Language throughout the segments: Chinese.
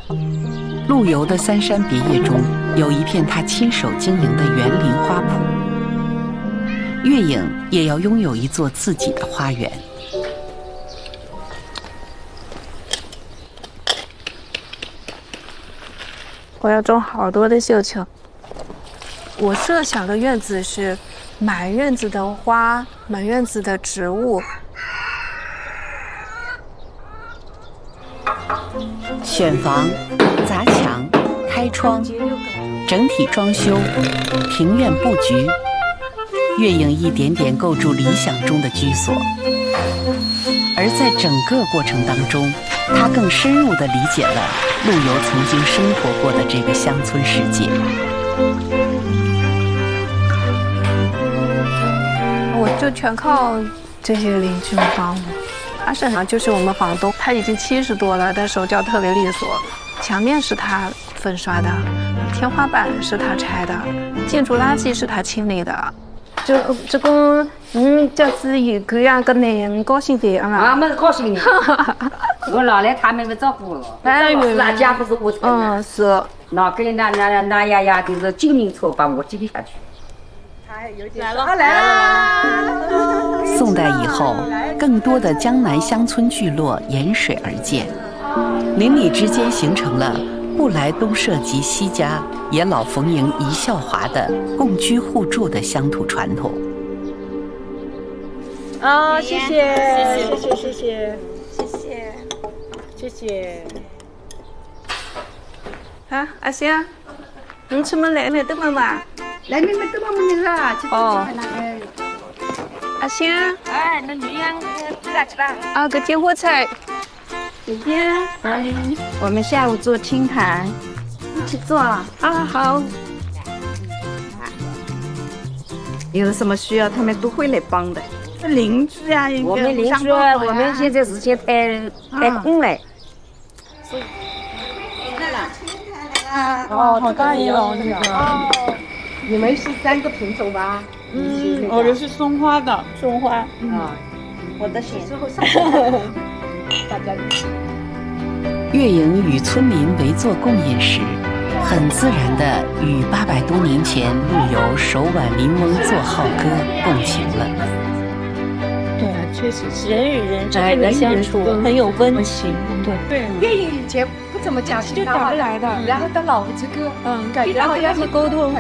陆游的《三山别业》中有一片他亲手经营的园林花圃，月影也要拥有一座自己的花园。 我要种好多的绣球。我设想的院子是满院子的花，满院子的植物。 选房、砸墙、开窗，整体装修、庭院布局，月影一点点构筑理想中的居所。而在整个过程当中，他更深入地理解了陆游曾经生活过的这个乡村世界。 我就全靠这些邻居帮我。阿婶呢，就是我们房东，他已经70多了，但手脚特别利索。墙面是他粉刷的，天花板是他拆的，建筑垃圾是他清理的。这个就是有个样个男人高兴的啊， 没高兴的。我老来他们不照顾了，那家不是我承的。 是。 那跟那呀，就是救命草把我接下去。 来了。 宋代以后，更多的江南乡村聚落沿水而建，邻里之间形成了不来东社及西家，也老逢迎一笑华的共居互助的乡土传统。 啊，谢谢。啊，阿香，你出门来没得嘛嘛？ 来，你们都把门啦， 哦。阿香， 哎，那女人吃吧。 啊，个点火菜。 姐姐，我们下午做青苔，一起做啊。 好。 有什么需要，他们都会来帮的。邻居啊， 我们邻居，我们现在是先开工嘞。 哦，好大一笼这个。 你们是3个品种吧？ 我的是松花的。 松花。 啊， 我的是。 大家。 月影与村民围坐共饮时，很自然地与800多年前陆游手挽邻翁作号歌共情了。 对啊，确实是人与人之间的相处很有温情。对。 粤语以前不怎么讲就打不来的， 然后到老之歌， 感觉好像是沟通。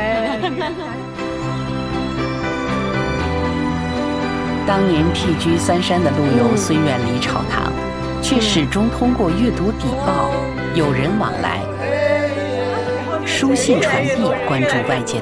当年僻居三山的陆游虽远离朝堂，却始终通过阅读邸报、友人往来、书信传递关注外界